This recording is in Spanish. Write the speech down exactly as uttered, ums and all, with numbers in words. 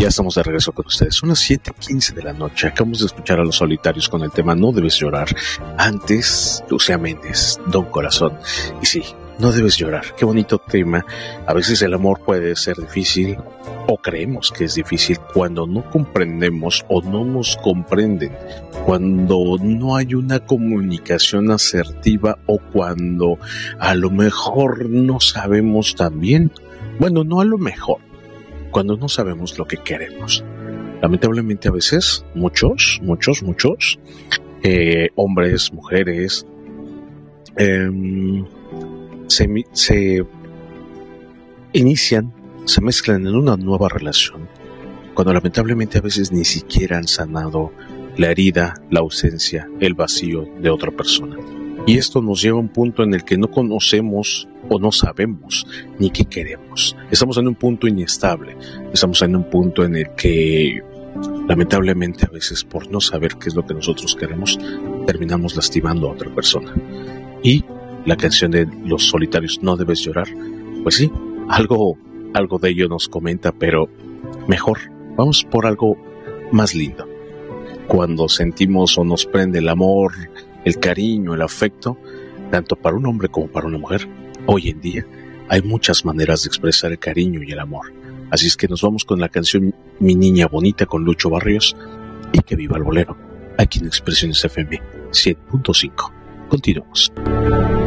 Ya estamos de regreso con ustedes. Son las siete quince de la noche. Acabamos de escuchar a Los Solitarios con el tema No Debes Llorar. Antes, Lucía Méndez, Don Corazón. Y sí, no debes llorar. Qué bonito tema. A veces el amor puede ser difícil, o creemos que es difícil, cuando no comprendemos o no nos comprenden, cuando no hay una comunicación asertiva, o cuando a lo mejor no sabemos tan bien. Bueno, no a lo mejor. Cuando no sabemos lo que queremos. Lamentablemente a veces, muchos, muchos, muchos, eh, hombres, mujeres, eh, se, se inician, se mezclan en una nueva relación, cuando lamentablemente a veces ni siquiera han sanado la herida, la ausencia, el vacío de otra persona. Y esto nos lleva a un punto en el que no conocemos o no sabemos ni qué queremos. Estamos en un punto inestable, estamos en un punto en el que lamentablemente a veces, por no saber qué es lo que nosotros queremos, terminamos lastimando a otra persona. Y la canción de Los Solitarios, No Debes Llorar, pues sí, algo, algo de ello nos comenta, pero mejor, vamos por algo más lindo. Cuando sentimos o nos prende el amor, el cariño, el afecto, tanto para un hombre como para una mujer, hoy en día hay muchas maneras de expresar el cariño y el amor. Así es que nos vamos con la canción Mi Niña Bonita con Lucho Barrios, y que viva el bolero, aquí en Expresiones F M siete punto cinco. Continuamos.